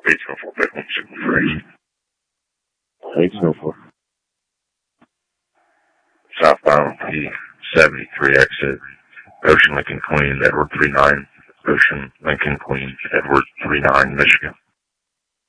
804, back home, signal phrase. 804. Southbound P73 exit, Ocean Lincoln Queen, Edward 39, Ocean Lincoln Queen, Edward 39, Michigan.